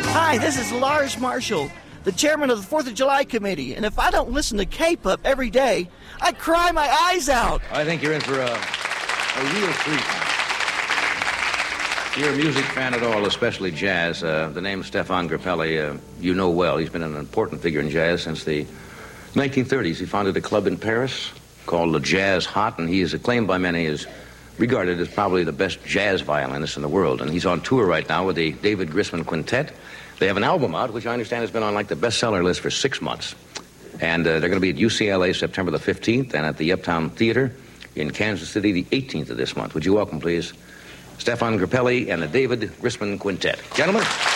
Hi, this is Lars Marshall, the chairman of the 4th of July Committee, and if I don't listen to K-Pup every day, I cry my eyes out. I think you're in for a real treat. If you're a music fan at all, especially jazz, the name Stefan Grappelli, you know well. He's been an important figure in jazz since the 1930s. He founded a club in Paris called the Jazz Hot, and he is acclaimed by many as regarded as probably the best jazz violinist in the world. And he's on tour right now with the David Grisman Quintet. They have an album out, which I understand has been on like the bestseller list for 6 months. And they're going to be at UCLA September the 15th and at the Uptown Theater in Kansas City the 18th of this month. Would you welcome, please, Stefan Grappelli and the David Grisman Quintet. Gentlemen.